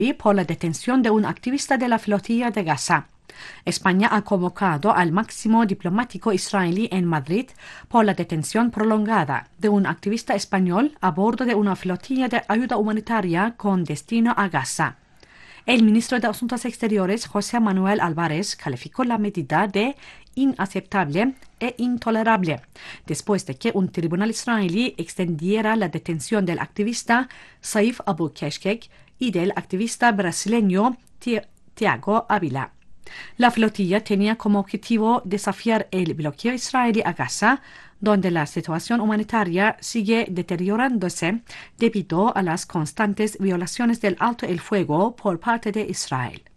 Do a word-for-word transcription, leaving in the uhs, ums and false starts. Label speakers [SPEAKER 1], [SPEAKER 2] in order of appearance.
[SPEAKER 1] y por la detención de un activista de la flotilla de Gaza. España ha convocado al máximo diplomático israelí en Madrid por la detención prolongada de un activista español a bordo de una flotilla de ayuda humanitaria con destino a Gaza. El ministro de Asuntos Exteriores, José Manuel Álvarez, calificó la medida de inaceptable e intolerable, después de que un tribunal israelí extendiera la detención del activista Saif Abu Keshkek y del activista brasileño Tiago Ávila. La flotilla tenía como objetivo desafiar el bloqueo israelí a Gaza, donde la situación humanitaria sigue deteriorándose debido a las constantes violaciones del alto el fuego por parte de Israel.